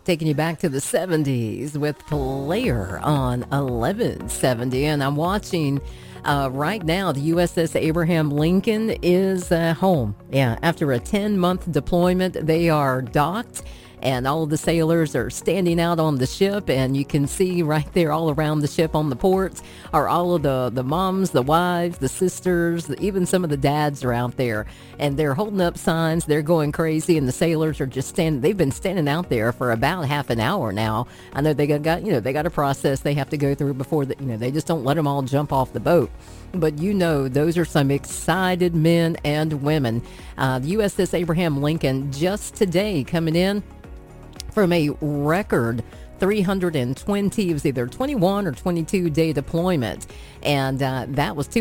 Taking you back to the 70s with Player on 1170. And I'm watching right now the USS Abraham Lincoln is home. Yeah, after a 10-month deployment, they are docked. And all of the sailors are standing out on the ship, and you can see right there all around the ship on the ports are all of the moms, the wives, the sisters, even some of the dads are out there. And they're holding up signs. They're going crazy, and the sailors are just standing. They've been standing out there for about half an hour now. I know they got they got a process they have to go through before they just don't let them all jump off the boat. But those are some excited men and women. The USS Abraham Lincoln just today coming in from a record 320, it was either 21 or 22 day deployment. And that was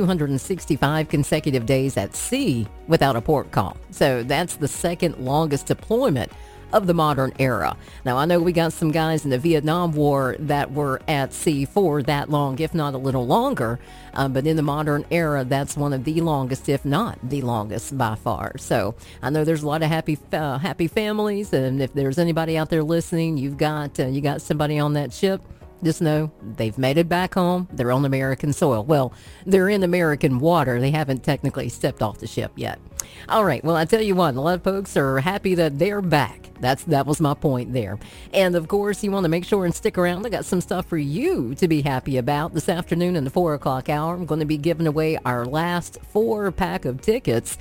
265 consecutive days at sea without a port call. So that's the second longest deployment of the modern era. Now, I know we got some guys in the Vietnam War that were at sea for that long, if not a little longer. But in the modern era, that's one of the longest, if not the longest by far. So I know there's a lot of happy families. And if there's anybody out there listening, you got somebody on that ship, just know they've made it back home. They're on American soil. Well, they're in American water. They haven't technically stepped off the ship yet. All right. Well, I tell you what, a lot of folks are happy that they're back. That was my point there. And of course, you want to make sure and stick around. I got some stuff for you to be happy about this afternoon in the 4 o'clock hour. I'm going to be giving away our last 4-pack of tickets,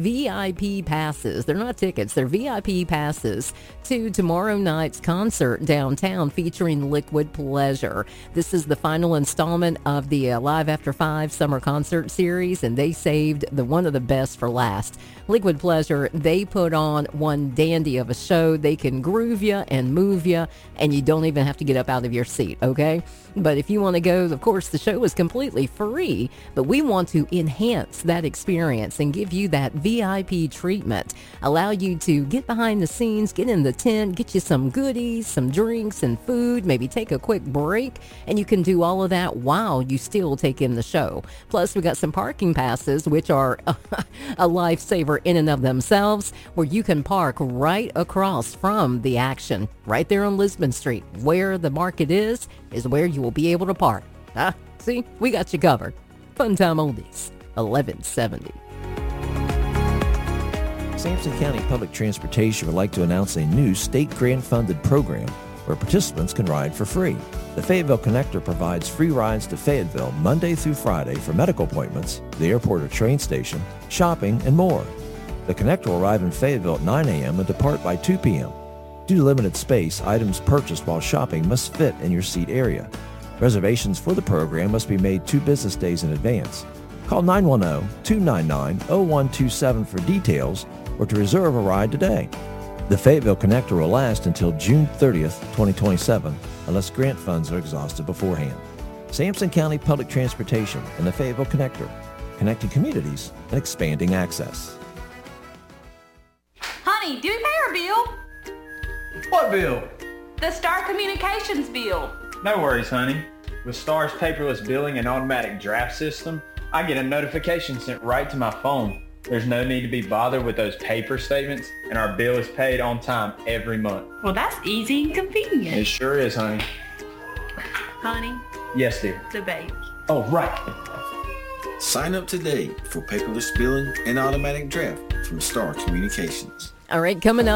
VIP passes. They're not tickets, they're VIP passes to tomorrow night's concert downtown featuring Liquid Pleasure. This is the final installment of the Live After 5 summer concert series, and they saved one of the best for last. Liquid Pleasure, they put on one dandy of a show. They can groove you and move you, and you don't even have to get up out of your seat, okay? But if you want to go, of course, the show is completely free, but we want to enhance that experience and give you that VIP treatment, allow you to get behind the scenes, get in the tent, get you some goodies, some drinks and food, maybe take a quick break, and you can do all of that while you still take in the show. Plus, we got some parking passes, which are a lifesaver in and of themselves, where you can park right across from the action, right there on Lisbon Street. Where the market is where you will be able to park. See, we got you covered. Fun Time Oldies, 1170. Sampson County Public Transportation would like to announce a new state grant-funded program where participants can ride for free. The Fayetteville Connector provides free rides to Fayetteville Monday through Friday for medical appointments, the airport or train station, shopping, and more. The Connector will arrive in Fayetteville at 9 a.m. and depart by 2 p.m. Due to limited space, items purchased while shopping must fit in your seat area. Reservations for the program must be made 2 business days in advance. Call 910-299-0127 for details or to reserve a ride today. The Fayetteville Connector will last until June 30th, 2027, unless grant funds are exhausted beforehand. Sampson County Public Transportation and the Fayetteville Connector, connecting communities and expanding access. Honey, do we pay our bill? What bill? The Star Communications bill. No worries, honey. With Star's paperless billing and automatic draft system, I get a notification sent right to my phone. There's no need to be bothered with those paper statements, and our bill is paid on time every month. Well, that's easy and convenient. It sure is, honey. Honey? Yes, dear. The baby. Oh, right. Sign up today for paperless billing and automatic draft from Star Communications. All right, coming up.